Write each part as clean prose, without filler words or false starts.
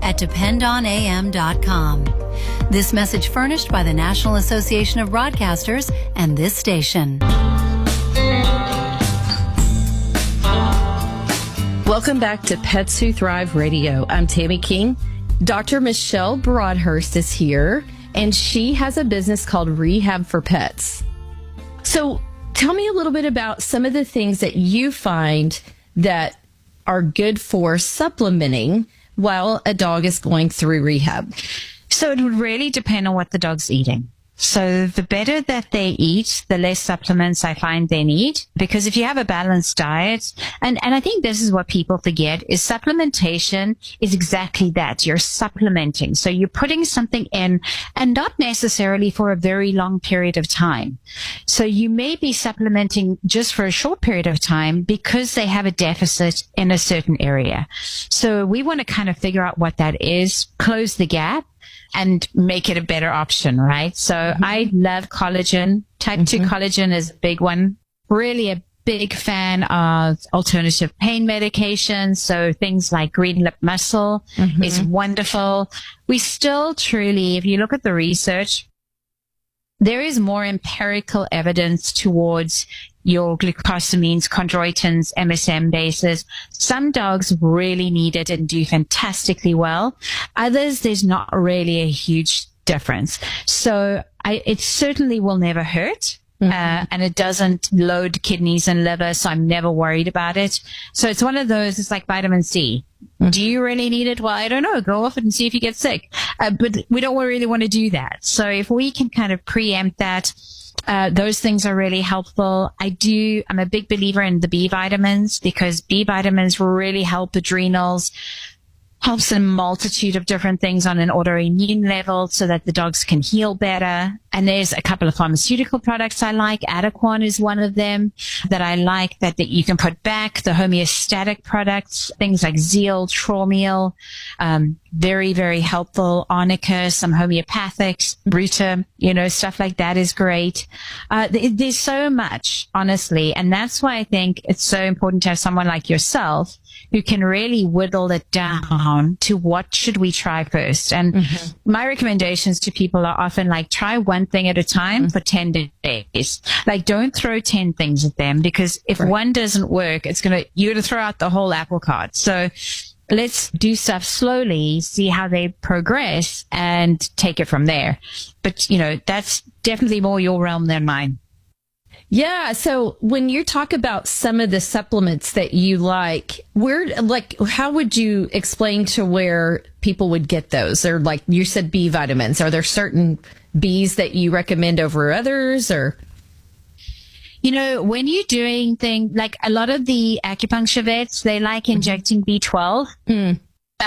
at dependonam.com. This message furnished by the National Association of Broadcasters and this station. Welcome back to Pets Who Thrive Radio. I'm Tammy King. Dr. Michelle Broadhurst is here, and she has a business called Rehab for Pets. So tell me a little bit about some of the things that you find that are good for supplementing while a dog is going through rehab. So it would really depend on what the dog's eating. So the better that they eat, the less supplements I find they need. Because if you have a balanced diet, and I think this is what people forget, is supplementation is exactly that. You're supplementing. So you're putting something in, and not necessarily for a very long period of time. So you may be supplementing just for a short period of time because they have a deficit in a certain area. So we want to kind of figure out what that is, close the gap, and make it a better option, right? So I love collagen. Type 2 collagen is a big one. Really a big fan of alternative pain medications. So things like green lip mussel is wonderful. We still truly, if you look at the research, there is more empirical evidence towards your glucosamines, chondroitins, MSM bases. Some dogs really need it and do fantastically well. Others, there's not really a huge difference. So it certainly will never hurt. And it doesn't load kidneys and liver, so I'm never worried about it. So it's one of those, it's like vitamin C. Do you really need it? Well, I don't know. Go off and see if you get sick. But we don't really want to do that. So if we can kind of preempt that, those things are really helpful. I'm a big believer in the B vitamins because B vitamins really help adrenals, helps in a multitude of different things on an autoimmune level so that the dogs can heal better. And there's a couple of pharmaceutical products I like. Adequan is one of them that I like that you can put back. The homeostatic products, things like Zeal, Traumeal, very, very helpful. Arnica, some homeopathics, Bruta, stuff like that is great. There's so much, honestly. And that's why I think it's so important to have someone like yourself who can really whittle it down to what should we try first. And my recommendations to people are often like, try one thing at a time for 10 days. Like, don't throw 10 things at them because if one doesn't work, you're going to throw out the whole apple cart. So let's do stuff slowly, see how they progress and take it from there. But, that's definitely more your realm than mine. Yeah. So when you talk about some of the supplements that you like, how would you explain to where people would get those? Or like you said, B vitamins. Are there certain Bs that you recommend over others or? When you're doing things like a lot of the acupuncture vets, they like injecting B12. And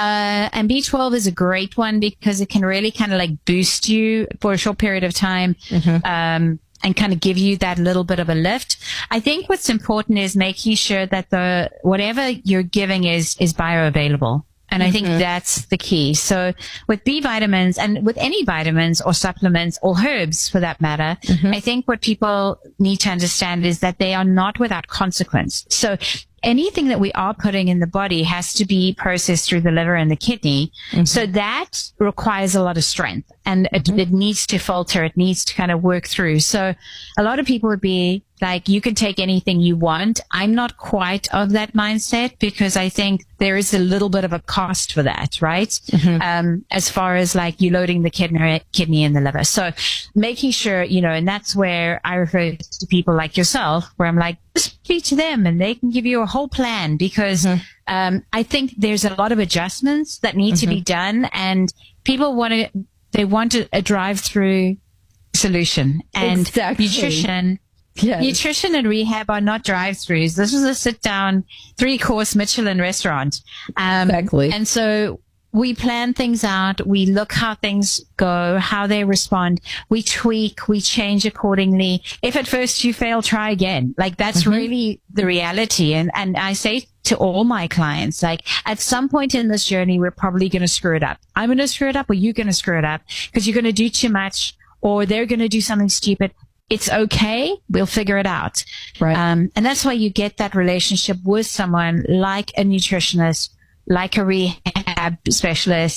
B12 is a great one because it can really kind of like boost you for a short period of time. And kind of give you that little bit of a lift. I think what's important is making sure that whatever you're giving is bioavailable. And I think that's the key. So with B vitamins and with any vitamins or supplements or herbs for that matter, I think what people need to understand is that they are not without consequence. So anything that we are putting in the body has to be processed through the liver and the kidney. So that requires a lot of strength and it needs to filter. It needs to kind of work through. So a lot of people would be like, you can take anything you want. I'm not quite of that mindset because I think there is a little bit of a cost for that, right? As far as like you loading the kidney and the liver. So making sure, and that's where I refer to people like yourself, where I'm like, just speak to them and they can give you a whole plan because I think there's a lot of adjustments that need to be done and people want a drive-through solution and nutrition. Yes. Nutrition and rehab are not drive-throughs. This is a sit-down 3-course Michelin restaurant. Exactly. And so we plan things out. We look how things go, how they respond. We tweak, we change accordingly. If at first you fail, try again. Like that's really the reality. And I say to all my clients, like at some point in this journey, we're probably going to screw it up. I'm going to screw it up or you're going to screw it up because you're going to do too much or they're going to do something stupid. It's okay. We'll figure it out. Right. And that's why you get that relationship with someone like a nutritionist, like a rehab specialist,